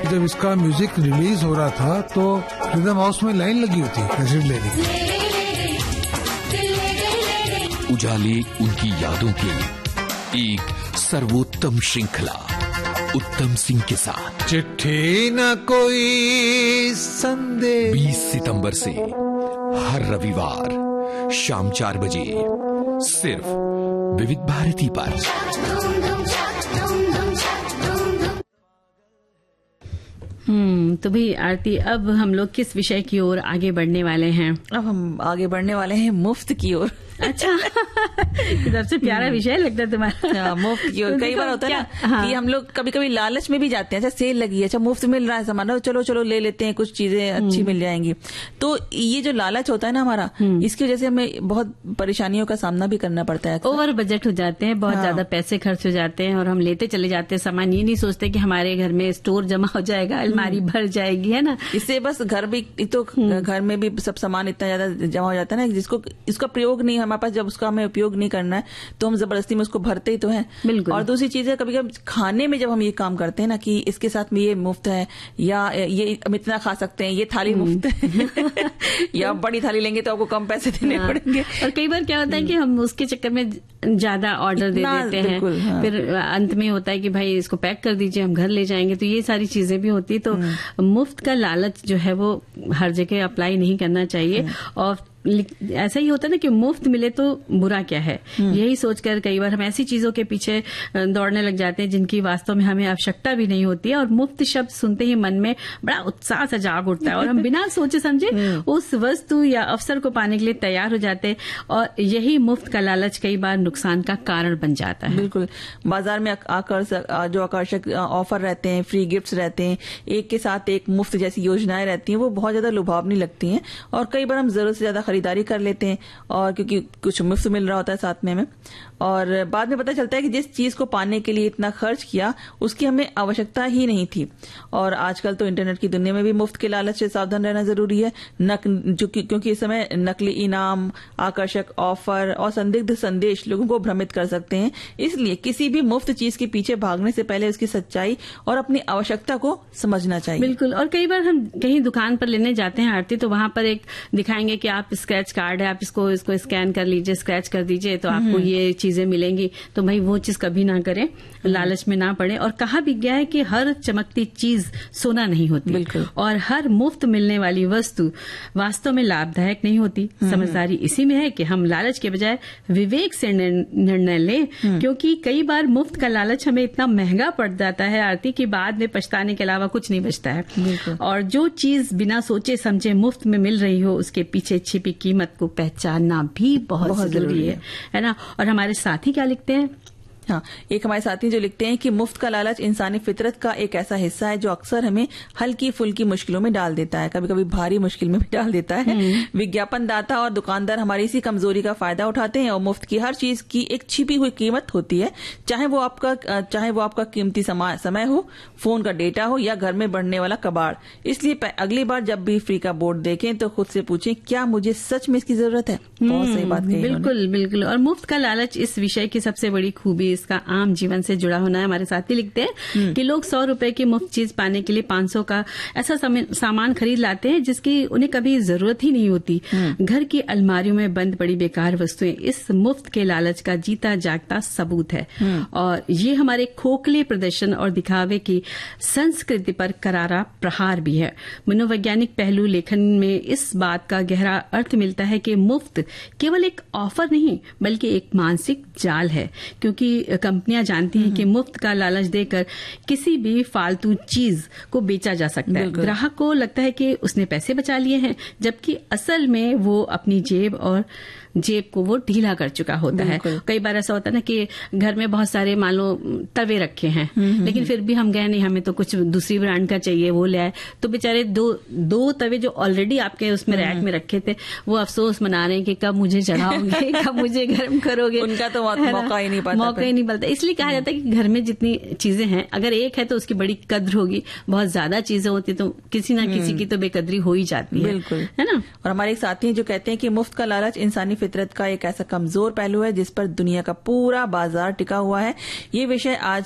जब इसका music release हो रहा था तो रिदम हाउस में लाइन लगी होती कैसेट लेने की। उजाले उनकी यादों की एक सर्वोत्तम श्रृंखला उत्तम सिंह के साथ चिट्ठी न कोई संदेश 20 सितंबर से हर रविवार शाम 4 बजे सिर्फ विविध भारती पर। तो भी आरती, अब हम लोग किस विषय की ओर आगे बढ़ने वाले हैं? अब हम आगे बढ़ने वाले हैं मुफ्त की ओर। अच्छा सबसे प्यारा विषय लगता है तुम्हारा। मुफ्त की ओर। कई बार होता है ना कि हम लोग कभी कभी लालच में भी जाते हैं। अच्छा सेल लगी है, अच्छा मुफ्त मिल रहा है सामान, चलो चलो ले लेते हैं, कुछ चीजें अच्छी मिल जाएंगी। तो ये जो लालच होता है ना हमारा, इसकी वजह से हमें बहुत परेशानियों का सामना भी करना पड़ता है। ओवर बजट हो जाते हैं, बहुत ज्यादा पैसे खर्च हो जाते हैं और हम लेते चले जाते हैं सामान। ये नहीं सोचते कि हमारे घर में स्टोर जमा हो जाएगा, अलमारी भर जाएगी, है ना। इससे बस घर भी तो घर में भी सब सामान इतना ज्यादा जमा हो जाता है ना, जिसको इसका प्रयोग नहीं हमारे पास, जब उसका हमें उपयोग नहीं करना है तो हम जबरदस्ती में उसको भरते ही तो हैं। बिल्कुल। और दूसरी चीज है, कभी कभी खाने में जब हम ये काम करते हैं ना कि इसके साथ में ये मुफ्त है या ये हम इतना खा सकते हैं, ये थाली मुफ्त है या बड़ी थाली लेंगे तो आपको कम पैसे देने पड़ेंगे। और कई बार क्या होता है कि हम उसके चक्कर में ज्यादा ऑर्डर दे देते हैं, फिर अंत में होता है कि भाई इसको पैक कर दीजिए, हम घर ले जाएंगे। तो ये सारी चीजें भी होती है। तो मुफ्त का लालच जो है वो हर जगह अप्लाई नहीं करना चाहिए। और ऐसा ही होता है ना कि मुफ्त मिले तो बुरा क्या है, यही सोचकर कई बार हम ऐसी चीजों के पीछे दौड़ने लग जाते हैं जिनकी वास्तव में हमें आवश्यकता भी नहीं होती है। और मुफ्त शब्द सुनते ही मन में बड़ा उत्साह सा जाग उठता है और हम बिना सोचे समझे उस वस्तु या अवसर को पाने के लिए तैयार हो जाते हैं। और यही मुफ्त का लालच कई बार नुकसान का कारण बन जाता है। बिल्कुल। बाजार में जो आकर्षक ऑफर रहते हैं, फ्री गिफ्ट्स रहते हैं, एक के साथ एक मुफ्त जैसी योजनाएं रहती हैं, वो बहुत ज्यादा लुभावनी लगती हैं और कई बार हम जरूरत से ज्यादा खरीदारी कर लेते हैं और क्योंकि कुछ मुफ्त मिल रहा होता है साथ में और बाद में पता चलता है कि जिस चीज को पाने के लिए इतना खर्च किया उसकी हमें आवश्यकता ही नहीं थी। और आजकल तो इंटरनेट की दुनिया में भी मुफ्त के लालच से सावधान रहना जरूरी है, क्योंकि इस समय नकली इनाम, आकर्षक ऑफर और संदिग्ध संदेश लोगों को भ्रमित कर सकते हैं। इसलिए किसी भी मुफ्त चीज के पीछे भागने से पहले उसकी सच्चाई और अपनी आवश्यकता को समझना चाहिए। बिल्कुल। और कई बार हम कहीं दुकान पर लेने जाते हैं आरती, तो वहां पर एक दिखाएंगे कि आप स्क्रैच कार्ड है, आप इसको स्कैन कर लीजिए, स्क्रैच कर दीजिए तो आपको ये चीजें मिलेंगी। तो भाई वो चीज कभी ना करें, लालच में ना पड़े। और कहा भी गया है कि हर चमकती चीज सोना नहीं होती। बिल्कुल। और हर मुफ्त मिलने वाली वस्तु वास्तव में लाभदायक नहीं होती। समझदारी इसी में है कि हम लालच के बजाय विवेक से निर्णय लें, क्योंकि कई बार मुफ्त का लालच हमें इतना महंगा पड़ जाता है आरती कि बाद में पछताने के अलावा कुछ नहीं बचता है। और जो चीज बिना सोचे समझे मुफ्त में मिल रही हो उसके पीछे छिपी कीमत को पहचानना भी बहुत जरूरी है ना। और हमारे साथी क्या लिखते हैं? हाँ, एक हमारे साथी जो लिखते हैं कि मुफ्त का लालच इंसानी फितरत का एक ऐसा हिस्सा है जो अक्सर हमें हल्की फुल्की मुश्किलों में डाल देता है, कभी कभी भारी मुश्किल में भी डाल देता है। विज्ञापन दाता और दुकानदार हमारी इसी कमजोरी का फायदा उठाते हैं और मुफ्त की हर चीज की एक छिपी हुई कीमत होती है, चाहे वो आपका कीमती समय हो, फोन का डेटा हो या घर में बढ़ने वाला कबाड़। इसलिए अगली बार जब भी फ्री का बोर्ड देखें तो खुद से पूछें क्या मुझे सच में इसकी जरूरत है। बहुत सही बात कही। बिल्कुल बिल्कुल। और मुफ्त का लालच इस विषय की सबसे बड़ी खूबी इसका आम जीवन से जुड़ा होना है। हमारे साथी लिखते हैं कि लोग 100 रुपए की मुफ्त चीज पाने के लिए 500 का ऐसा सामान खरीद लाते हैं जिसकी उन्हें कभी जरूरत ही नहीं होती। घर की अलमारियों में बंद पड़ी बेकार वस्तुएं इस मुफ्त के लालच का जीता जागता सबूत है। और ये हमारे खोखले प्रदर्शन और दिखावे की संस्कृति पर करारा प्रहार भी है। मनोवैज्ञानिक पहलू लेखन में इस बात का गहरा अर्थ मिलता है कि मुफ्त केवल एक ऑफर नहीं बल्कि एक मानसिक जाल है, क्योंकि कंपनियां जानती हैं कि मुफ्त का लालच देकर किसी भी फालतू चीज को बेचा जा सकता है। ग्राहक को लगता है कि उसने पैसे बचा लिए हैं, जबकि असल में वो अपनी जेब को वो ढीला कर चुका होता है। कई बार ऐसा होता है ना कि घर में बहुत सारे मान लो तवे रखे हैं, लेकिन फिर भी हम गए नहीं, हमें तो कुछ दूसरी ब्रांड का चाहिए, वो ले आए। तो बेचारे दो तवे जो ऑलरेडी आपके उसमें रैक में रखे थे वो अफसोस मना रहे हैं कि कब मुझे चढ़ाओगे, कब मुझे गर्म करोगे। उनका तो मौका ही नहीं पाता। इसलिए कहा जाता है कि घर में जितनी चीजें हैं अगर एक है तो उसकी बड़ी कद्र होगी, बहुत ज्यादा चीजें होती तो किसी ना किसी की तो बेकदरी हो ही जाती है। बिल्कुल, है ना। और हमारे एक साथी हैं जो कहते हैं कि मुफ्त का लालच इंसानी फितरत का एक ऐसा कमजोर पहलू है जिस पर दुनिया का पूरा बाजार टिका हुआ है। ये विषय आज